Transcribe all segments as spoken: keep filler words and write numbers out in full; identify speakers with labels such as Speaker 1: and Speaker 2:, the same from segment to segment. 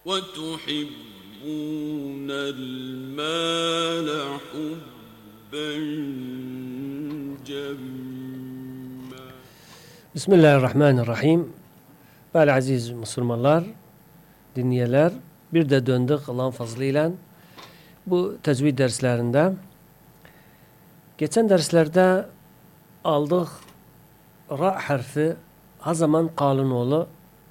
Speaker 1: وتحبون المال حبا جما.
Speaker 2: Bismillahirrahmanirrahim. Böyle aziz Müslümanlar, dinleyenler, bir de döndük Allah'ın fazlıyla bu tecvid derslerinde. Geçen derslerde aldık ra harfi her zaman kalınoğlu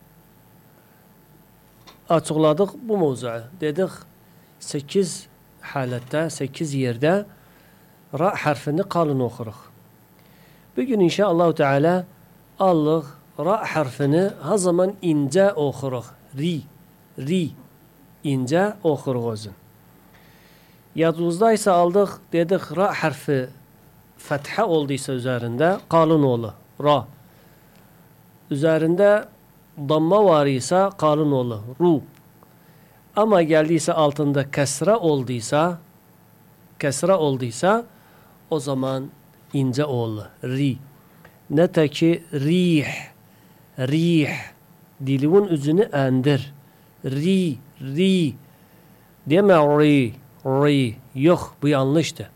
Speaker 2: açıkladık bu mevzuyu. Dedik sekiz halette, sekiz yerde ra harfini kalın okuruk. Bugün inşallah Teala aldık ra harfini her zaman ince okuruk. Ri, ri, ince okuruk özün. Yadımızda ise aldık dedik ra harfi fetha olduysa üzerinde kalın oğlu. Ra. Üzerinde damma var ise kalın oğlu. Ru. Ama geldiyse altında kesra olduysa kesra olduysa o zaman ince oğlu. Ri. Ne ki rih. Rih. Dilimin üzünü endir. Ri. Ri. Deme ri. Ri. Yok bu yanlıştı.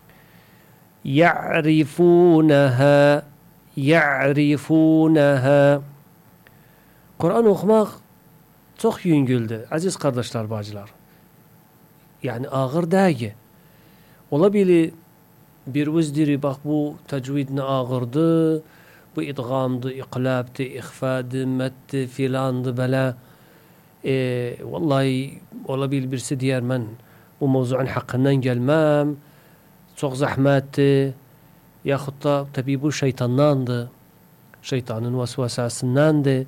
Speaker 2: Ya'rifunaha. Ya'rifunaha. Kur'an okumak çok yüngüldü. Aziz kardeşler, bacılar. Yani ağır değil. Olabilir bir vüzdiri bak bu tecvidine ağırdı. Bu idgamdı, iqlabdı, ihfadı, metti filandı böyle. E, vallahi olabilir birisi diyer ben bu mevzuun hakkından gelmem. Çok zahmetti. Yahut da tabi bu şeytandandı. Şeytanın vesvesasındandı.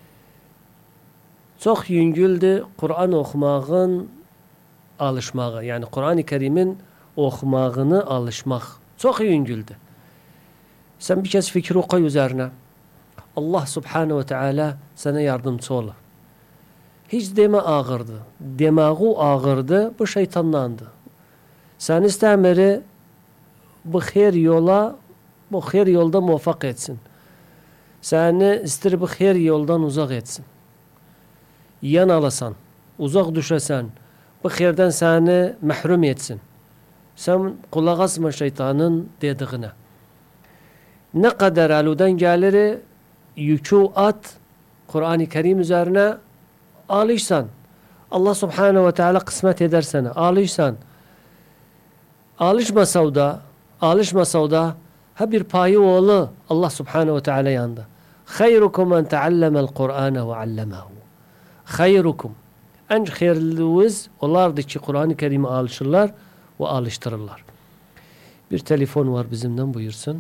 Speaker 2: Çok yüngüldü Kur'an okumağın alışmağı. Yani Kur'an-ı Kerim'in okumağını alışmak. Çok yüngüldü. Sen bir kez fikir oku üzerine. Allah Subhanahu ve Teala sana yardımcı olur. Hiç deme ağırdı. Demağı ağırdı. Bu şeytandandı. Sen istemeri bu hayır yola, bu hayır yolda muvaffak etsin. Seni ister bu hayır yoldan uzak etsin. Yan alasan, uzak düşesen, bu hayırdan seni mahrum etsin. Sen kulak asma şeytanın dediğine. Ne kadar aludan gelir, yükü at, Kur'an-ı Kerim üzerine alışsan. Allah Subhanahu ve Teala kısmet eder sana. Alışsan. Alışmasa da, alışmasa da ha bir payı oğlu Allah Subhanahu ve Teala yanında. Hayrukum men teallemel Kur'ane ve allemahu. Hayrukum. En hayırlınız onlardır ki Kur'an-ı Kerim'i alışırlar ve alıştırırlar. Bir telefon var bizimden, buyursun.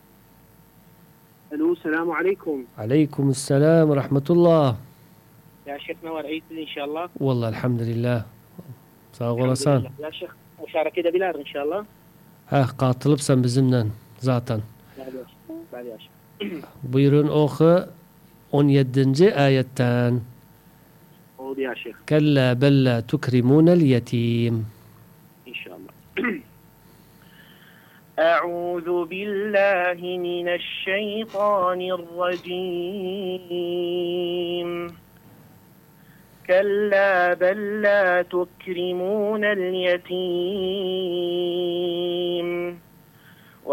Speaker 3: Alo, selamu aleyküm.
Speaker 2: Aleykümselam ve rahmetullah.
Speaker 3: Ya Şeyh, ne var? İyisiniz inşallah.
Speaker 2: Vallahi elhamdülillah. Sağ olasın.
Speaker 3: Ya Şeyh, müşarek edebilir inşallah.
Speaker 2: Ha, katılıpsan bizimle zaten.
Speaker 3: Bəli ya Şeyh.
Speaker 2: Buyurun oku on yedinci ayetten.
Speaker 3: Oldu ya Şeyh.
Speaker 2: Kella bella tukrimunel yetim.
Speaker 3: İnşallah. أعوذ بالله من الشيطان الرجيم كلا بل لا تكرمون اليتيم